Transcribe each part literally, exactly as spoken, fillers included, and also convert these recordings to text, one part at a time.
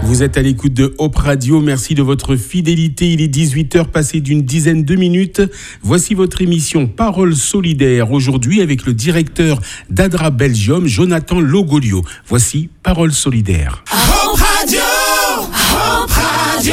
Vous êtes à l'écoute de Hope Radio, merci de votre fidélité. Il est dix-huit heures passées d'une dizaine de minutes. Voici votre émission Parole solidaire, aujourd'hui avec le directeur d'Adra Belgium, Jonathan Logolio. Voici Parole solidaire. Hope Radio, Hope Radio.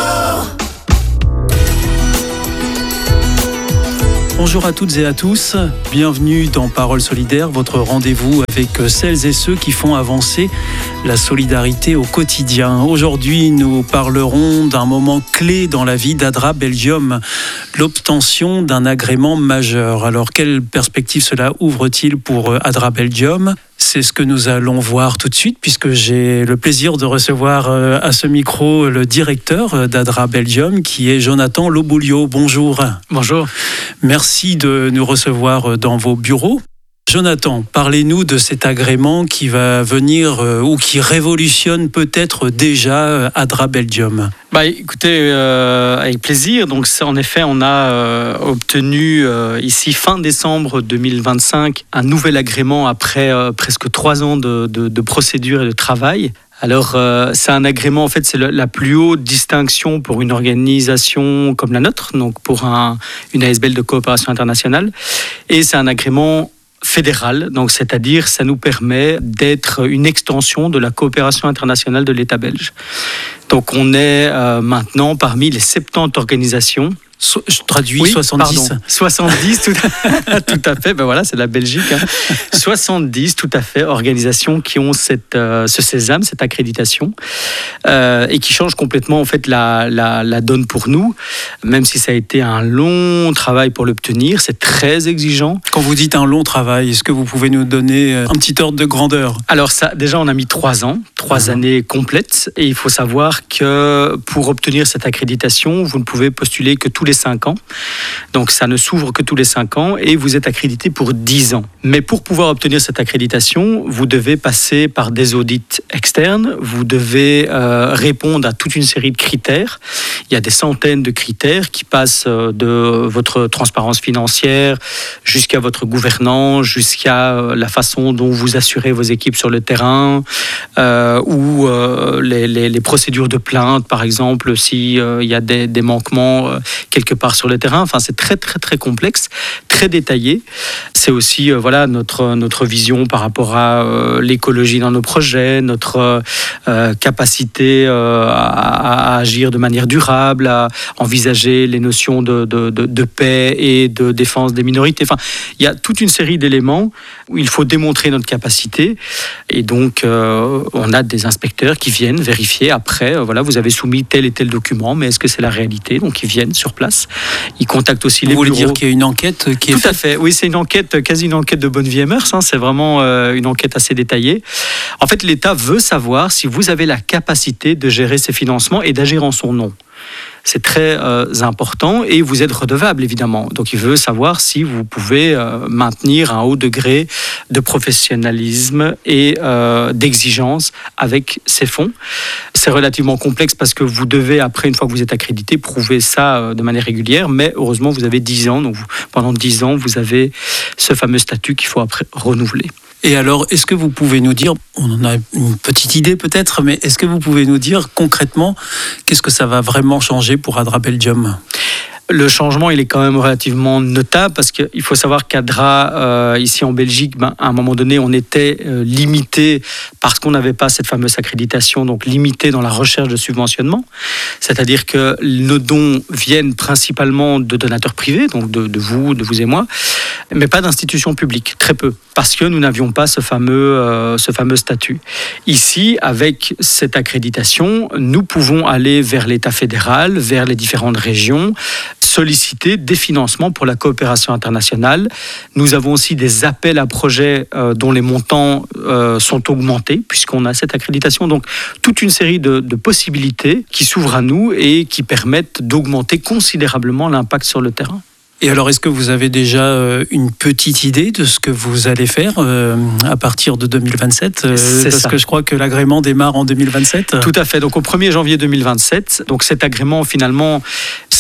Bonjour à toutes et à tous, bienvenue dans Parole solidaire, votre rendez-vous avec celles et ceux qui font avancer la solidarité au quotidien. Aujourd'hui, nous parlerons d'un moment clé dans la vie d'Adra Belgium, l'obtention d'un agrément majeur. Alors, quelle perspective cela ouvre-t-il pour Adra Belgium ? C'est ce que nous allons voir tout de suite, puisque j'ai le plaisir de recevoir à ce micro le directeur d'Adra Belgium, qui est Jonathan Logolio. Bonjour. Bonjour. Merci de nous recevoir dans vos bureaux. Jonathan, parlez-nous de cet agrément qui va venir euh, ou qui révolutionne peut-être déjà Adra Belgium. Bah, écoutez, euh, avec plaisir. Donc, c'est, en effet, on a euh, obtenu euh, ici fin décembre deux mille vingt-cinq un nouvel agrément après euh, presque trois ans de, de, de procédure et de travail. Alors, euh, c'est un agrément, en fait, c'est le, la plus haute distinction pour une organisation comme la nôtre, donc pour un, une A S B L de coopération internationale. Et c'est un agrément fédéral, donc c'est-à-dire ça nous permet d'être une extension de la coopération internationale de l'État belge. Donc on est euh, maintenant parmi les soixante-dix organisations. So, je traduis oui, soixante-dix. Pardon, soixante-dix, tout à, tout à fait. Ben voilà, c'est la Belgique. Hein. soixante-dix, tout à fait, organisations qui ont cette, euh, ce sésame, cette accréditation, euh, et qui changent complètement en fait la, la, la donne pour nous. Même si ça a été un long travail pour l'obtenir, c'est très exigeant. Quand vous dites un long travail, est-ce que vous pouvez nous donner un petit ordre de grandeur ? Alors ça, déjà, on a mis trois ans, trois mmh. années complètes, et il faut savoir que pour obtenir cette accréditation, vous ne pouvez postuler que tous les cinq ans. Donc ça ne s'ouvre que tous les cinq ans et vous êtes accrédité pour dix ans. Mais pour pouvoir obtenir cette accréditation, vous devez passer par des audits externes, vous devez euh, répondre à toute une série de critères. Il y a des centaines de critères qui passent de votre transparence financière jusqu'à votre gouvernance, jusqu'à la façon dont vous assurez vos équipes sur le terrain, euh, ou euh, les, les, les procédures de plainte, par exemple, s'il euh, y a des, des manquements euh, quelque part sur le terrain. Enfin, c'est très, très, très complexe, très détaillé. C'est aussi euh, voilà, notre, notre vision par rapport à euh, l'écologie dans nos projets, notre euh, capacité euh, à, à agir de manière durable, à envisager les notions de, de, de, de paix et de défense des minorités. Enfin, il y a toute une série d'éléments où il faut démontrer notre capacité. Et donc, euh, on a des inspecteurs qui viennent vérifier après, euh, voilà, vous avez soumis tel et tel document, mais est-ce que c'est la réalité ? Donc, ils viennent sur place. Ils contactent aussi les bureaux. Vous voulez dire qu'il y a une enquête qui est Tout faite ? à fait. Oui, c'est une enquête, quasi une enquête de bonne vie et mœurs. Hein. C'est vraiment euh, une enquête assez détaillée. En fait, l'État veut savoir si vous avez la capacité de gérer ses financements et d'agir en son nom. C'est très euh, important et vous êtes redevable, évidemment. Donc, il veut savoir si vous pouvez euh, maintenir un haut degré de professionnalisme et euh, d'exigence avec ces fonds. C'est relativement complexe parce que vous devez, après, une fois que vous êtes accrédité, prouver ça euh, de manière régulière. Mais heureusement, vous avez dix ans. Donc, vous, pendant dix ans, vous avez ce fameux statut qu'il faut après renouveler. Et alors, est-ce que vous pouvez nous dire, on en a une petite idée peut-être, mais est-ce que vous pouvez nous dire concrètement qu'est-ce que ça va vraiment changer pour Adra Belgium ? Le changement, il est quand même relativement notable parce qu'il faut savoir qu'Adra, euh, ici en Belgique, ben, à un moment donné, on était euh, limité parce qu'on n'avait pas cette fameuse accréditation, donc limité dans la recherche de subventionnement. C'est-à-dire que nos dons viennent principalement de donateurs privés, donc de, de vous, de vous et moi, mais pas d'institutions publiques, très peu, parce que nous n'avions pas ce fameux, euh, ce fameux statut. Ici, avec cette accréditation, nous pouvons aller vers l'État fédéral, vers les différentes régions, solliciter des financements pour la coopération internationale. Nous avons aussi des appels à projets euh, dont les montants euh, sont augmentés puisqu'on a cette accréditation. Donc, toute une série de, de possibilités qui s'ouvrent à nous et qui permettent d'augmenter considérablement l'impact sur le terrain. Et alors, est-ce que vous avez déjà une petite idée de ce que vous allez faire euh, à partir de deux mille vingt-sept euh, C'est Parce ça. que je crois que l'agrément démarre en deux mille vingt-sept. Tout à fait. Donc, au premier janvier deux mille vingt-sept, donc cet agrément, finalement,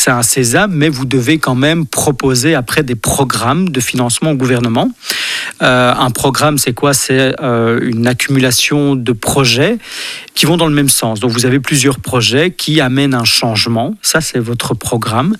c'est un sésame, mais vous devez quand même proposer après des programmes de financement au gouvernement. Euh, un programme, c'est quoi ? C'est euh, une accumulation de projets qui vont dans le même sens. Donc vous avez plusieurs projets qui amènent un changement. Ça, c'est votre programme.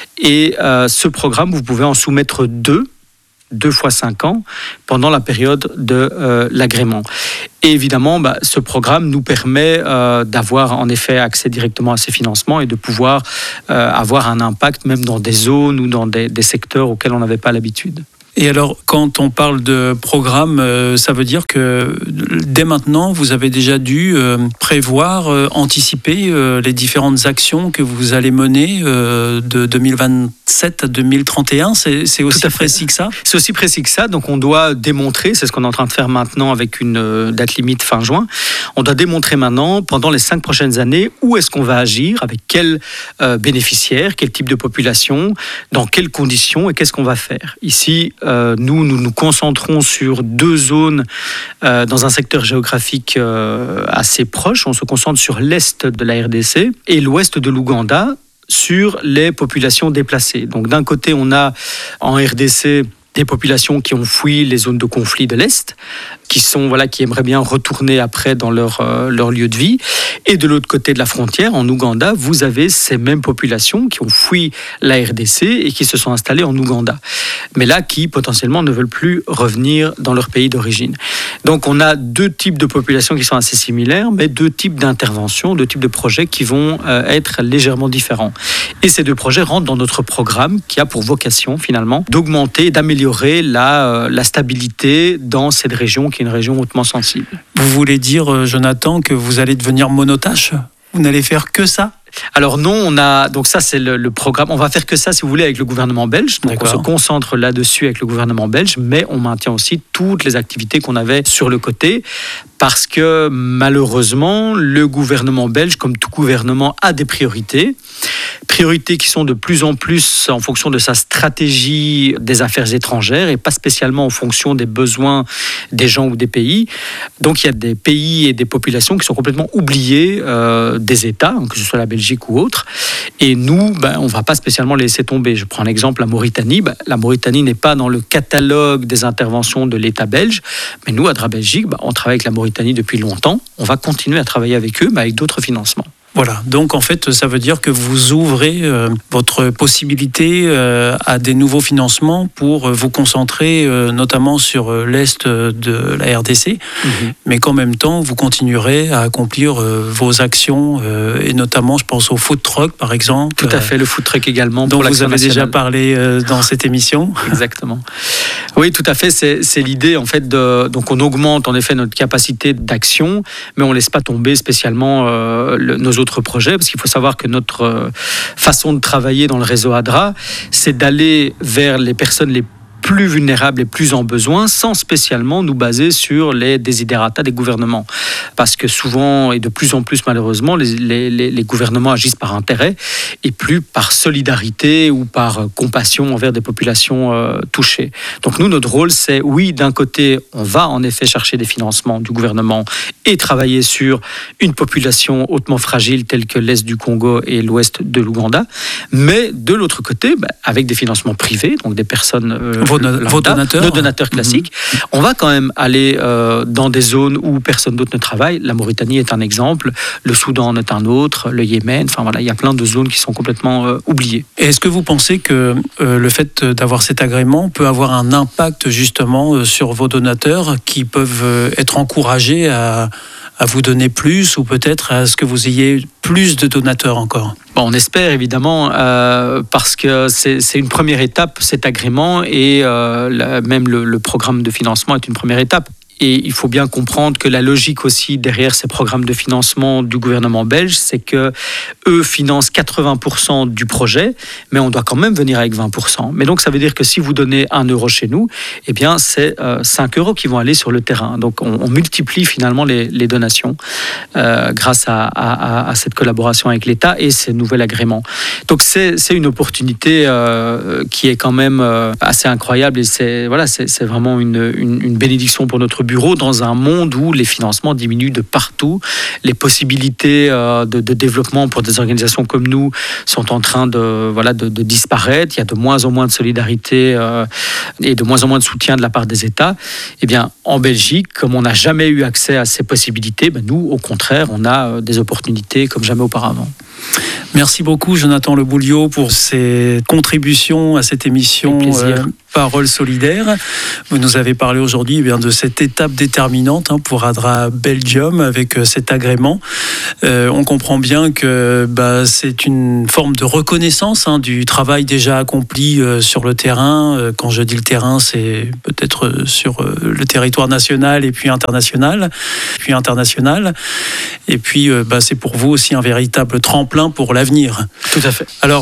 Et euh, ce programme, vous pouvez en soumettre deux. deux fois cinq ans, pendant la période de euh, l'agrément. Et évidemment, bah, ce programme nous permet euh, d'avoir en effet accès directement à ces financements et de pouvoir euh, avoir un impact même dans des zones ou dans des, des secteurs auxquels on n'avait pas l'habitude. Et alors, quand on parle de programme, euh, ça veut dire que dès maintenant, vous avez déjà dû euh, prévoir, euh, anticiper euh, les différentes actions que vous allez mener euh, de deux mille vingt-sept à deux mille trente et un. C'est, c'est aussi précis que ça ? C'est aussi précis que ça. Donc, on doit démontrer, c'est ce qu'on est en train de faire maintenant avec une euh, date limite fin juin, on doit démontrer maintenant, pendant les cinq prochaines années, où est-ce qu'on va agir, avec quels euh, bénéficiaires, quel type de population, dans quelles conditions et qu'est-ce qu'on va faire. Ici, Euh, nous, nous nous concentrons sur deux zones euh, dans un secteur géographique euh, assez proche. On se concentre sur l'est de la R D C et l'ouest de l'Ouganda sur les populations déplacées. Donc d'un côté, on a en R D C des populations qui ont fui les zones de conflit de l'Est, qui sont voilà, qui aimeraient bien retourner après dans leur, euh, leur lieu de vie. Et de l'autre côté de la frontière, en Ouganda, vous avez ces mêmes populations qui ont fui la R D C et qui se sont installées en Ouganda. Mais là, qui potentiellement ne veulent plus revenir dans leur pays d'origine. Donc on a deux types de populations qui sont assez similaires, mais deux types d'interventions, deux types de projets qui vont euh, être légèrement différents. Et ces deux projets rentrent dans notre programme qui a pour vocation finalement d'augmenter, d'améliorer la, euh, la stabilité dans cette région qui est une région hautement sensible. Vous voulez dire, Jonathan, que vous allez devenir monotache ? Vous n'allez faire que ça ? Alors non, on a donc ça c'est le, le programme. On va faire que ça si vous voulez avec le gouvernement belge. Donc D'accord. On se concentre là-dessus avec le gouvernement belge, mais on maintient aussi toutes les activités qu'on avait sur le côté, parce que malheureusement le gouvernement belge, comme tout gouvernement, a des priorités. Priorités qui sont de plus en plus en fonction de sa stratégie des affaires étrangères et pas spécialement en fonction des besoins des gens ou des pays. Donc il y a des pays et des populations qui sont complètement oubliés euh, des États, que ce soit la Belgique ou autre. Et nous, ben, on ne va pas spécialement les laisser tomber. Je prends l'exemple, la Mauritanie. Ben, la Mauritanie n'est pas dans le catalogue des interventions de l'État belge. Mais nous, à Adra Belgique, ben, on travaille avec la Mauritanie depuis longtemps. On va continuer à travailler avec eux, mais avec d'autres financements. Voilà, donc en fait, ça veut dire que vous ouvrez euh, votre possibilité euh, à des nouveaux financements pour euh, vous concentrer euh, notamment sur euh, l'Est de la R D C, mmh. mais qu'en même temps, vous continuerez à accomplir euh, vos actions, euh, et notamment, je pense au food truck, par exemple. Tout à fait, le food truck également. Dont pour vous avez nationale. déjà parlé euh, dans cette émission. Exactement. Oui, tout à fait, c'est, c'est l'idée, en fait, de, donc on augmente en effet notre capacité d'action, mais on ne laisse pas tomber spécialement euh, le, nos autres projets, parce qu'il faut savoir que notre euh, façon de travailler dans le réseau ADRA, c'est d'aller vers les personnes les plus vulnérables et plus en besoin, sans spécialement nous baser sur les desiderata des gouvernements. Parce que souvent, et de plus en plus malheureusement, les, les, les gouvernements agissent par intérêt et plus par solidarité ou par compassion envers des populations euh, touchées. Donc nous, notre rôle, c'est, oui, d'un côté, on va en effet chercher des financements du gouvernement et travailler sur une population hautement fragile telle que l'Est du Congo et l'Ouest de l'Ouganda, mais de l'autre côté, bah, avec des financements privés, donc des personnes... Euh, Vos, no- vos donateurs, nos donateurs classiques. Mmh. On va quand même aller euh, dans des zones où personne d'autre ne travaille. La Mauritanie est un exemple, le Soudan en est un autre, le Yémen. Enfin voilà, il y a plein de zones qui sont complètement euh, oubliées. Et est-ce que vous pensez que euh, le fait d'avoir cet agrément peut avoir un impact justement euh, sur vos donateurs qui peuvent euh, être encouragés à, à vous donner plus ou peut-être à ce que vous ayez plus de donateurs encore ? Bon, on espère évidemment, euh, parce que c'est, c'est une première étape, cet agrément, et euh, la, même le, le programme de financement est une première étape. Et il faut bien comprendre que la logique aussi derrière ces programmes de financement du gouvernement belge, c'est que eux financent quatre-vingts pour cent du projet, mais on doit quand même venir avec vingt pour cent. Mais donc ça veut dire que si vous donnez un euro chez nous, eh bien c'est euh, cinq euros qui vont aller sur le terrain. Donc on, on multiplie finalement les, les donations euh, grâce à, à, à cette collaboration avec l'État et ces nouveaux agréments. Donc c'est, c'est une opportunité euh, qui est quand même euh, assez incroyable et c'est, voilà, c'est, c'est vraiment une, une, une bénédiction pour notre votre bureau dans un monde où les financements diminuent de partout. Les possibilités euh, de, de développement pour des organisations comme nous sont en train de, voilà, de, de disparaître. Il y a de moins en moins de solidarité euh, et de moins en moins de soutien de la part des États. Eh bien, en Belgique, comme on n'a jamais eu accès à ces possibilités, ben nous, au contraire, on a des opportunités comme jamais auparavant. Merci beaucoup, Jonathan Le Bouliot, pour ces contributions à cette émission euh, Parole solidaire. Vous nous avez parlé aujourd'hui eh bien, de cette étape déterminante hein, pour ADRA Belgium avec euh, cet agrément. Euh, on comprend bien que bah, c'est une forme de reconnaissance hein, du travail déjà accompli euh, sur le terrain. Euh, quand je dis le terrain, c'est peut-être euh, sur euh, le territoire national et puis international. Puis international. Et puis, euh, bah, c'est pour vous aussi un véritable tremplin pour l'avenir. Tout à fait. Alors,